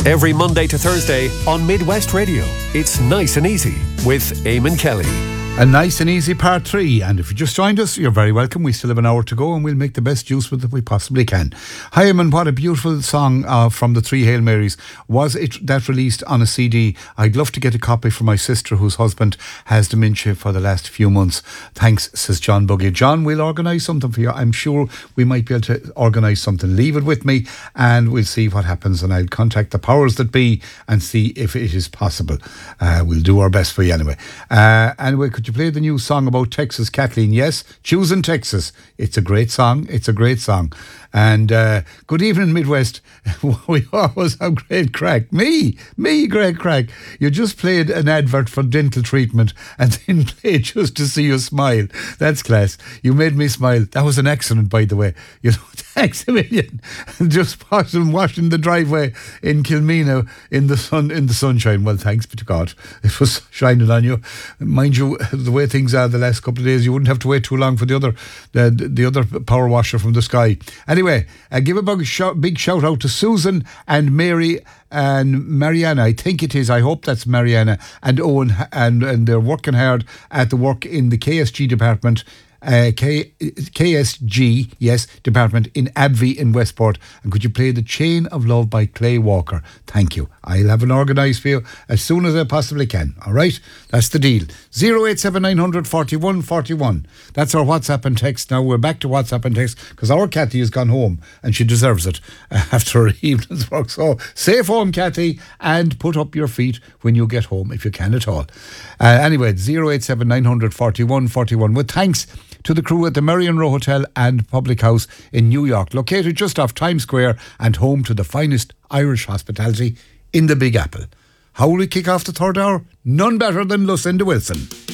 Every Monday to Thursday on Midwest Radio. It's Nice and Easy with Eamon Kelly. A Nice and Easy part 3, and if you just joined us, you're very welcome. We still have an hour to go and we'll make the best use with it we possibly can. Hi Eamon, what a beautiful song from the Three Hail Marys. Was it that released on a CD? I'd love to get a copy for my sister whose husband has dementia for the last few months. Thanks, says John Buggy. John, we'll organise something for you. I'm sure we might be able to organise something. Leave it with me and we'll see what happens, and I'll contact the powers that be and see if it is possible. We'll do our best for you anyway. Anyway, could you play the new song about Texas, Kathleen? Yes, Choosing Texas. It's a great song. It's a great song. And good evening, Midwest. We always have great crack. Me, great crack. You just played an advert for dental treatment and then played just to see you smile. That's class. You made me smile. That was an accident, by the way. You know, thanks a million. Just washing the driveway in Kilmina in the sunshine. Well, thanks be to God. It was shining on you. Mind you, the way things are the last couple of days, you wouldn't have to wait too long for the other power washer from the sky. Anyway, give a big shout out to Susan and Mary and Mariana. I think it is. I hope that's Mariana and Owen, and they're working hard at the work in the KSG department. KSG, yes, department in Abvey in Westport. And could you play The Chain of Love by Clay Walker? Thank you. I'll have it organised for you as soon as I possibly can. All right? That's the deal. 087900 41 41. That's our WhatsApp and text. Now we're back to WhatsApp and text because our Kathy has gone home and she deserves it after her evening's work. So safe home, Kathy, and put up your feet when you get home if you can at all. Anyway, 087900 41 41. With thanks to the crew at the Marion Row Hotel and Public House in New York, located just off Times Square and home to the finest Irish hospitality in the Big Apple. How will we kick off the third hour? None better than Lucinda Wilson.